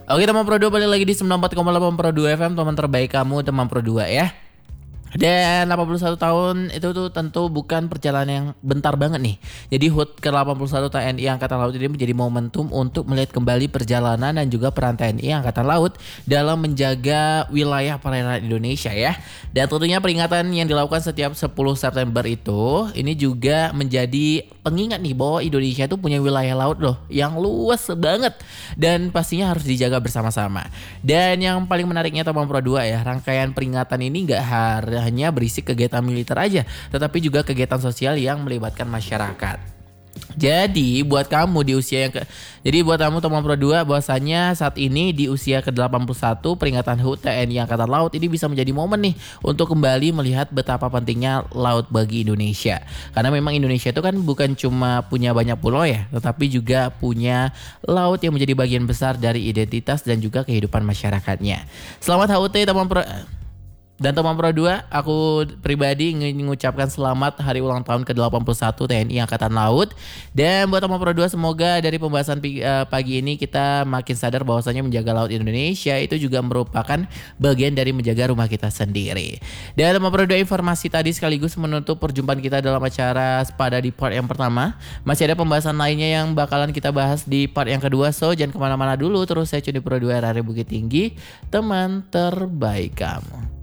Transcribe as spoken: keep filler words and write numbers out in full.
Oke teman Pro dua, balik lagi di sembilan puluh empat koma delapan Pro dua F M, teman terbaik kamu teman Pro dua ya. Dan delapan puluh satu tahun itu tuh tentu bukan perjalanan yang bentar banget nih. Jadi H U T ke delapan puluh satu T N I Angkatan Laut ini menjadi momentum untuk melihat kembali perjalanan dan juga peran T N I Angkatan Laut dalam menjaga wilayah perairan Indonesia ya. Dan tentunya peringatan yang dilakukan setiap sepuluh September itu ini juga menjadi pengingat nih bahwa Indonesia itu punya wilayah laut loh yang luas banget dan pastinya harus dijaga bersama-sama. Dan yang paling menariknya teman Pro dua ya, rangkaian peringatan ini gak harus hanya berisi kegiatan militer aja, tetapi juga kegiatan sosial yang melibatkan masyarakat. Jadi buat kamu di usia yang ke Jadi buat kamu teman Pro dua, bahwasanya saat ini di usia ke delapan puluh satu peringatan H U T T N I Angkatan Laut ini bisa menjadi momen nih untuk kembali melihat betapa pentingnya laut bagi Indonesia. Karena memang Indonesia itu kan bukan cuma punya banyak pulau ya, tetapi juga punya laut yang menjadi bagian besar dari identitas dan juga kehidupan masyarakatnya. Selamat H U T teman Pro Dan teman Pro dua, aku pribadi ingin mengucapkan selamat hari ulang tahun ke delapan puluh satu T N I Angkatan Laut. Dan buat teman Pro dua, semoga dari pembahasan pagi ini kita makin sadar bahwasanya menjaga laut Indonesia itu juga merupakan bagian dari menjaga rumah kita sendiri. Dan teman Pro dua, informasi tadi sekaligus menutup perjumpaan kita dalam acara Sepada di part yang pertama. Masih ada pembahasan lainnya yang bakalan kita bahas di part yang kedua, so jangan kemana-mana dulu, terus saya Cuni Pro dua R R Bukit Tinggi, teman terbaik kamu.